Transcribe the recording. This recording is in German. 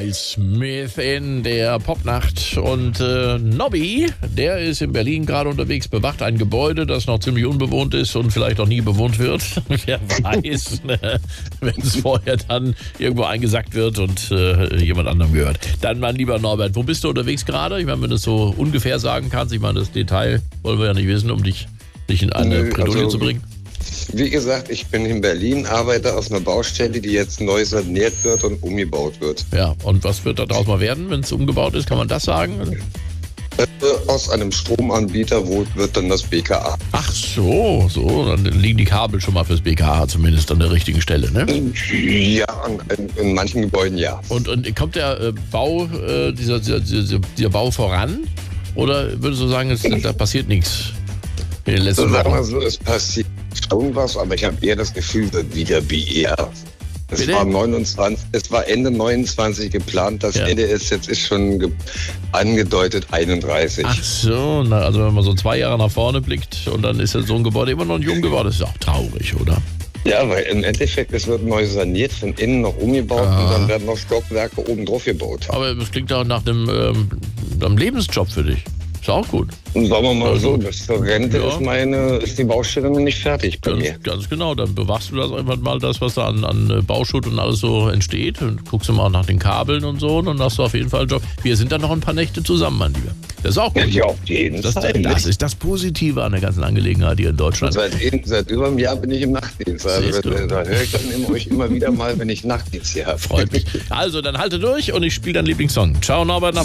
Miles Smith in der Popnacht. Und Nobby, der ist in Berlin gerade unterwegs, bewacht ein Gebäude, das noch ziemlich unbewohnt ist und vielleicht auch nie bewohnt wird. Wer weiß, wenn es vorher dann irgendwo eingesackt wird und jemand anderem gehört. Dann, mein lieber Norbert, wo bist du unterwegs gerade? Ich meine, wenn du es so ungefähr sagen kannst, ich meine, das Detail wollen wir ja nicht wissen, um dich in eine Bredouille zu bringen. Wie gesagt, ich bin in Berlin, arbeite aus einer Baustelle, die jetzt neu saniert wird und umgebaut wird. Ja, und was wird da draus mal werden, wenn es umgebaut ist? Kann man das sagen? Aus einem Stromanbieter wird dann das BKA. Ach so, dann liegen die Kabel schon mal fürs BKA zumindest an der richtigen Stelle, ne? Ja, in manchen Gebäuden ja. Und kommt der Bau, dieser Bau voran? Oder würdest du sagen, da passiert nichts in den letzten Sagen Wochen? wir so, es passiert schon was, aber ich habe eher das Gefühl, wird wieder BR. Es war Ende 29 geplant, das Ende ist schon angedeutet 31. Ach so, also wenn man so 2 Jahre nach vorne blickt und dann ist ja so ein Gebäude immer noch jung geworden, ist ja auch traurig, oder? Ja, weil im Endeffekt, es wird neu saniert, von innen noch umgebaut und dann werden noch Stockwerke oben drauf gebaut. Aber das klingt auch nach einem Lebensjob für dich. Ist auch gut. Und sagen wir mal so, bis zur Rente ist die Baustelle noch nicht fertig bei mir. Ganz genau, dann bewachst du das einfach mal, das, was da an Bauschutt und alles so entsteht. Und guckst du mal nach den Kabeln und so, und dann hast du auf jeden Fall einen Job. Wir sind dann noch ein paar Nächte zusammen, mein Lieber. Das ist auch gut. Ja, auf jeden Fall. Das ist das Positive an der ganzen Angelegenheit hier in Deutschland. Seit über einem Jahr bin ich im Nachtdienst. Also da höre ich dann euch immer wieder mal, wenn ich Nachtdienst hier habe. Freut mich. Also, dann halte durch und ich spiele deinen Lieblingssong. Ciao, Norbert.